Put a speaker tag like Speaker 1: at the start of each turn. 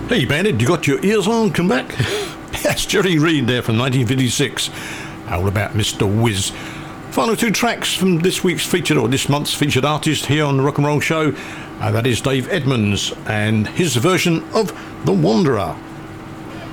Speaker 1: Hey Bandit, you got your ears on? Come back. That's Jerry Reed there from 1956. All about Mr. Whiz. Final two tracks from this month's featured artist here on the Rock and Roll Show. That is Dave Edmunds and his version of The Wanderer.